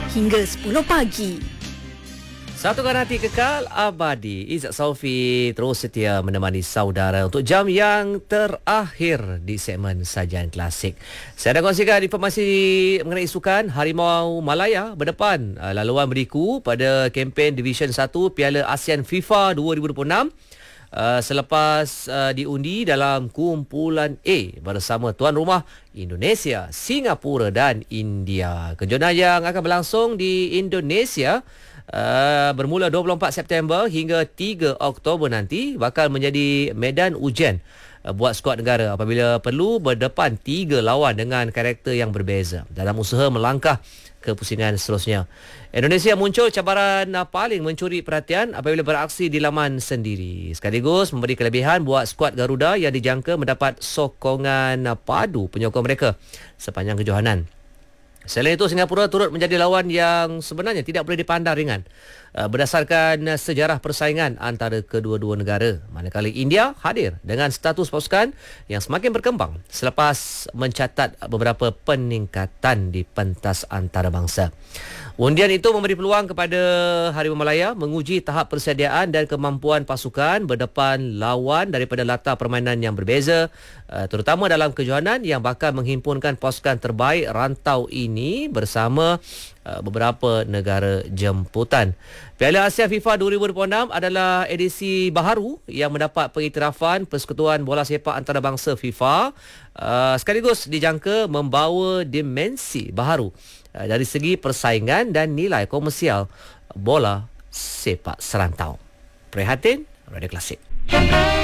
hingga 10 pagi. Satukan hati kekal abadi. Izzat Saufi terus setia menemani saudara untuk jam yang terakhir di segmen Sajian Klasik. Saya dah kongsikan informasi mengenai sukan. Harimau Malaya berdepan laluan berliku pada kempen Division 1 Piala ASEAN FIFA 2026. Selepas diundi dalam kumpulan A bersama tuan rumah Indonesia, Singapura dan India. Kejohanan yang akan berlangsung di Indonesia bermula 24 September hingga 3 Oktober nanti bakal menjadi medan ujian buat skuad negara apabila perlu berdepan 3 lawan dengan karakter yang berbeza dalam usaha melangkah ke pusingan seterusnya. Indonesia muncul cabaran paling mencuri perhatian apabila beraksi di laman sendiri, sekaligus memberi kelebihan buat skuad Garuda yang dijangka mendapat sokongan padu penyokong mereka sepanjang kejohanan. Selain itu, Singapura turut menjadi lawan yang sebenarnya tidak boleh dipandang ringan berdasarkan sejarah persaingan antara kedua-dua negara. Manakala India hadir dengan status pasukan yang semakin berkembang selepas mencatat beberapa peningkatan di pentas antarabangsa. Undian itu memberi peluang kepada Harimau Malaya menguji tahap persediaan dan kemampuan pasukan berdepan lawan daripada latar permainan yang berbeza, terutama dalam kejohanan yang bakal menghimpunkan pasukan terbaik rantau ini bersama beberapa negara jemputan. Piala ASEAN FIFA 2026 adalah edisi baharu yang mendapat pengiktirafan Persekutuan Bola Sepak Antarabangsa FIFA, sekaligus dijangka membawa dimensi baharu dari segi persaingan dan nilai komersial bola sepak serantau. Prihatin Radio Klasik.